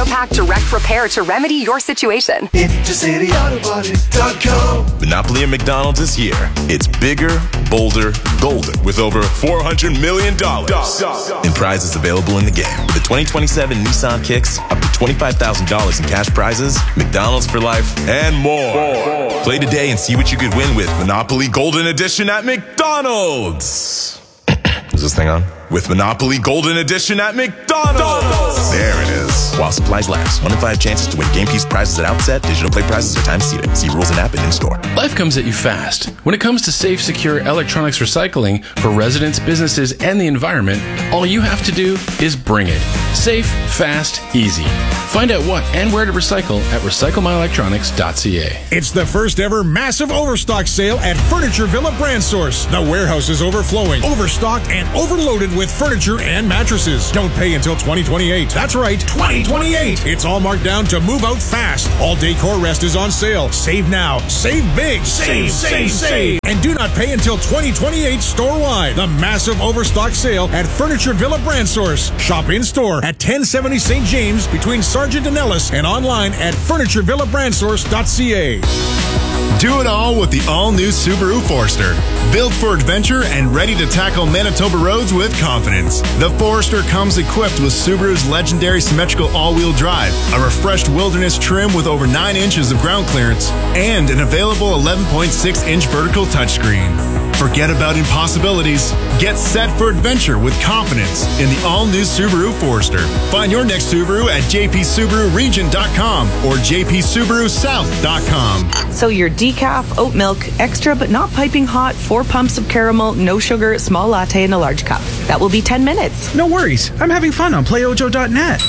compact direct repair to remedy your situation. IntercityAutobody.com. Monopoly at McDonald's is here. It's bigger, bolder, golden, with over $400 million in prizes available in the game. With the 2027 Nissan Kicks, up to $25,000 in cash prizes, McDonald's for life, and more. Play today and see what you could win with Monopoly Golden Edition at McDonald's. Is this thing on? With Monopoly Golden Edition at McDonald's. There it is. While supplies last. 1 in 5 chances to win game piece prizes at outset. Digital play prizes are time seated. See rules and app and in-store. Life comes at you fast. When it comes to safe, secure electronics recycling for residents, businesses, and the environment, all you have to do is bring it. Safe, fast, easy. Find out what and where to recycle at recyclemyelectronics.ca. It's the first ever massive overstock sale at Furniture Villa Brand Source. The warehouse is overflowing, overstocked, and overloaded with furniture and mattresses. Don't pay until 2028. That's right, 2028. It's all marked down to move out fast. All Decor Rest is on sale. Save now. Save big. Save. And do not pay until 2028 store-wide. The massive overstock sale at Furniture Villa Brand Source. Shop in-store at 1070 St. James between Sargent and Ellis, and online at FurnitureVillaBrandSource.ca. Do it all with the all-new Subaru Forester. Built for adventure and ready to tackle Manitoba roads with confidence. The Forester comes equipped with Subaru's legendary symmetrical all-wheel drive, a refreshed wilderness trim with over 9 inches of ground clearance, and an available 11.6-inch vertical touchscreen. Forget about impossibilities. Get set for adventure with confidence in the all-new Subaru Forester. Find your next Subaru at jpsubaruregion.com or jpsubarusouth.com. So your decaf, oat milk, extra but not piping hot, 4 pumps of caramel, no sugar, small latte in a large cup. That will be 10 minutes. No worries. I'm having fun on playojo.net.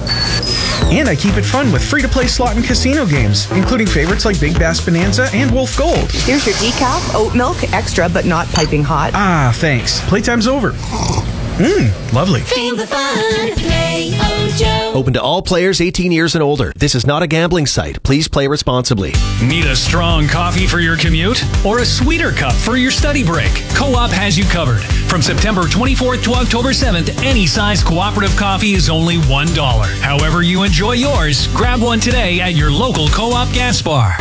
And I keep it fun with free-to-play slot and casino games, including favorites like Big Bass Bonanza and Wolf Gold. Here's your decaf, oat milk, extra but not piping hot. Ah, thanks. Playtime's over. Lovely. Feel the fun. Playojo. Open to all players 18 years and older. This is not a gambling site. Please play responsibly. Need a strong coffee for your commute? Or a sweeter cup for your study break? Co-op has you covered. From September 24th to October 7th, any size cooperative coffee is only $1. However you enjoy yours, grab one today at your local Co-op gas bar.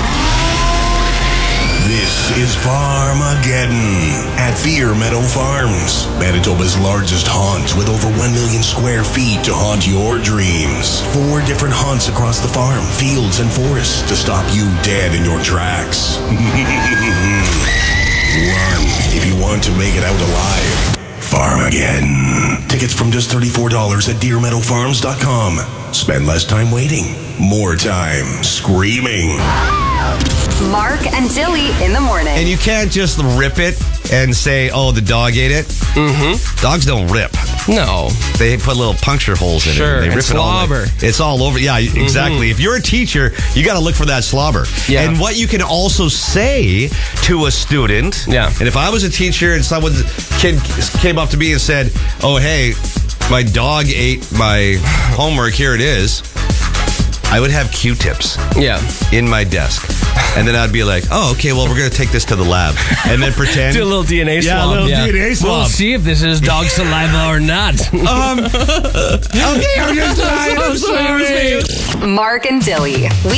This is Farmageddon at Fear Meadow Farms, Manitoba's largest haunt with over 1 million square feet to haunt your dreams. 4 different haunts across the farm, fields, and forests to stop you dead in your tracks. Run if you want to make it out alive. Farmageddon. Tickets from just $34 at DeerMeadowFarms.com. Spend less time waiting, more time screaming. Mark and Dilly in the morning. And you can't just rip it and say, oh, the dog ate it. Mm-hmm. Dogs don't rip. No. They put little puncture holes in it. Sure, They rip it all. It's all over. Yeah, exactly. If you're a teacher, you got to look for that slobber. Yeah. And what you can also say to a student. Yeah. And if I was a teacher and someone's kid came up to me and said, oh, hey, my dog ate my homework, here it is. I would have Q-tips in my desk. And then I'd be like, oh, okay, well, we're going to take this to the lab. And then pretend. Do a little DNA swab. Yeah, a little DNA swab. We'll see if this is dog saliva or not. Okay, I'm just I'm sorry. Mark and Dilly.